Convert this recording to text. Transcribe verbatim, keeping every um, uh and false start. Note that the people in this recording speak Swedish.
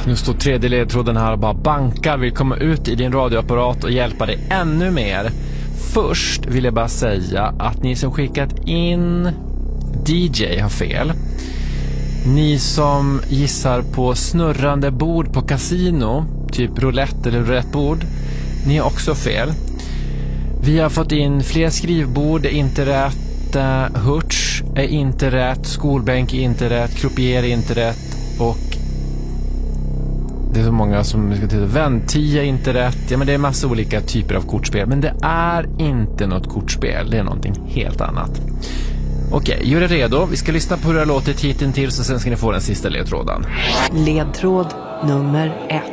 Nu står tredje ledtråden här och bara bankar. Vill komma ut i din radioapparat och hjälpa dig ännu mer. Först vill jag bara säga att ni som skickat in D J har fel. Ni som gissar på snurrande bord på kasino, typ roulette eller roulettebord, ni har också fel. Vi har fått in fler skrivbord, är inte rätt. uh, Hurts är inte rätt. Skolbänk är inte rätt. Croupier är inte rätt. Och det är så många som ska titta. Ventia är inte rätt. Ja, men det är massa olika typer av kortspel. Men det är inte något kortspel. Det är någonting helt annat. Okej, gör er redo. Vi ska lyssna på hur det har låtit hittills och sen ska ni få den sista ledtråden. Ledtråd nummer ett.